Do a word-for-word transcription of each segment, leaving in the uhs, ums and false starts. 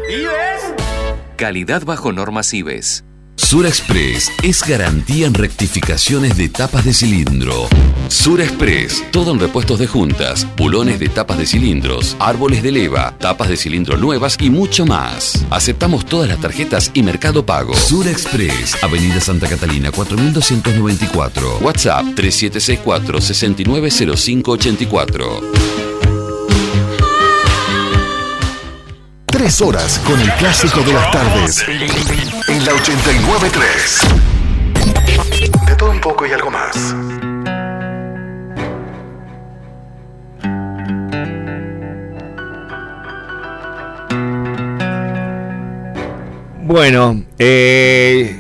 ¿Ives? Calidad bajo normas Ives. Surexpress es garantía en rectificaciones de tapas de cilindro. Surexpress, todo en repuestos de juntas, bulones de tapas de cilindros, árboles de leva, tapas de cilindro nuevas y mucho más. Aceptamos todas las tarjetas y Mercado Pago. Surexpress, Avenida Santa Catalina cuatro mil doscientos noventa y cuatro. WhatsApp tres siete seis cuatro, seis nueve cero cinco ocho cuatro. Tres horas con el clásico de las tardes. En la ochenta y nueve punto tres. De todo un poco y algo más. Bueno, eh,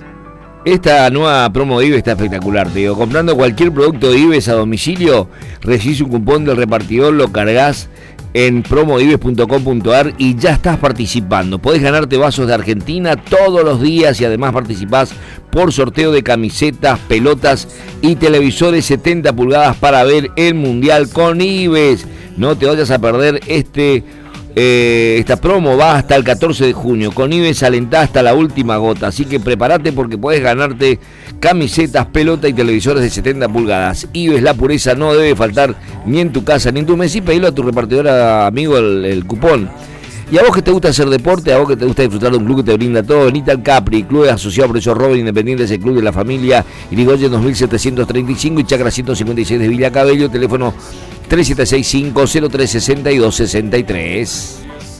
esta nueva promo de Ives está espectacular, te digo. Comprando cualquier producto de Ives a domicilio, recibís un cupón del repartidor, lo cargas en promodives punto com punto ar y ya estás participando. Podés ganarte vasos de Argentina todos los días y además participás por sorteo de camisetas, pelotas y televisores setenta pulgadas para ver el Mundial con Ives. No te vayas a perder este eh, esta promo, va hasta el catorce de junio. Con Ives alentá hasta la última gota, así que prepárate porque podés ganarte camisetas, pelota y televisores de setenta pulgadas. Ives, la pureza no debe faltar ni en tu casa ni en tu mesa, y pedilo a tu repartidora amigo el, el cupón. Y a vos que te gusta hacer deporte, a vos que te gusta disfrutar de un club que te brinda todo, venite al Capri, club asociado por eso Robert Independiente, es el club de la familia Irigoyen dos mil setecientos treinta y cinco y Chacra ciento cincuenta y seis de Villa Cabello, teléfono tres siete seis cinco, cero tres seis dos, seis tres.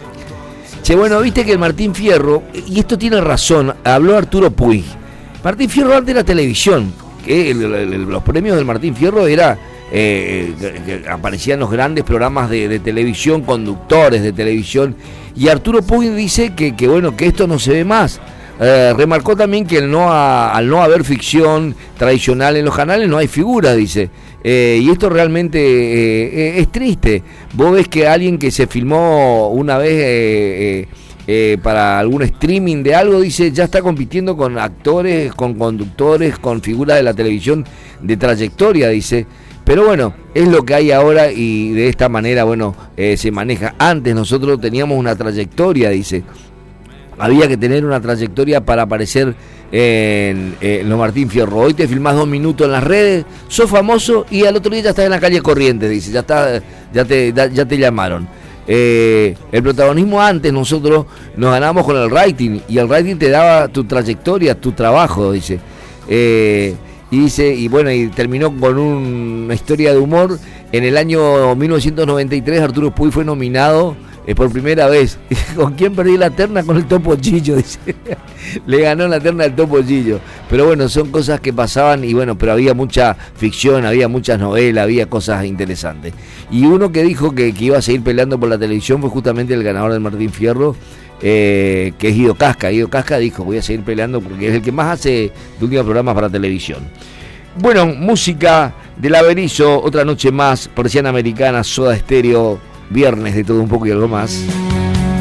Che, bueno, viste que el Martín Fierro, y esto tiene razón, habló Arturo Puig. Martín Fierro antes de la televisión, que el, el, el, los premios del Martín Fierro era, eh, que, que aparecían los grandes programas de, de televisión, conductores de televisión, y Arturo Puig dice que, que bueno, que esto no se ve más. Eh, remarcó también que el no a, al no haber ficción tradicional en los canales no hay figuras, dice. Eh, y esto realmente eh, es triste. Vos ves que alguien que se filmó una vez eh, eh, eh, para algún streaming de algo, dice, ya está compitiendo con actores, con conductores, con figuras de la televisión de trayectoria, dice. Pero bueno, es lo que hay ahora y de esta manera, bueno, eh, se maneja. Antes nosotros teníamos una trayectoria, dice. Había que tener una trayectoria para aparecer en, en los Martín Fierro. Hoy te filmás dos minutos en las redes, sos famoso y al otro día ya estás en la calle Corrientes, dice, ya está, ya te, ya te llamaron. Eh, el protagonismo antes nosotros nos ganábamos con el rating y el rating te daba tu trayectoria, tu trabajo, dice. Eh, y dice, y bueno, y terminó con un, una historia de humor. En el año mil novecientos noventa y tres Arturo Puig fue nominado eh, por primera vez. ¿Con quién perdí la terna? Con el Topo Gillo, dice. Le ganó la terna al Topo Gillo. Pero bueno, son cosas que pasaban y bueno, pero había mucha ficción, había muchas novelas, había cosas interesantes. Y uno que dijo que, que iba a seguir peleando por la televisión fue justamente el ganador del Martín Fierro, eh, que es Guido Casca. Guido Casca dijo, voy a seguir peleando porque es el que más hace de últimos programas para televisión. Bueno, música del Averizo, otra noche más, Persiana Americana, Soda Stereo, viernes de todo un poco y algo más.